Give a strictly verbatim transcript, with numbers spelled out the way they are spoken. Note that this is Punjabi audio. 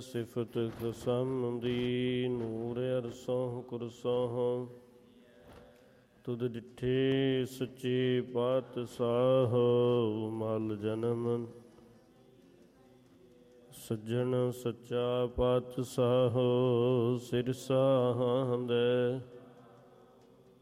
ਸਿਫਤ ਖਸਮ ਦੀ ਨੂਰ ਅਰਸੋਂ ਕੁਰਸੋਂ ਤੁਧ ਡਿਠੇ ਸੱਚੇ ਪਾਤਸ਼ਾਹ ਮਲ ਜਨਮ ਸੱਜਣ ਸੱਚਾ ਪਾਤਸ਼ਾਹ ਸਿਰਸਾ ਦੇ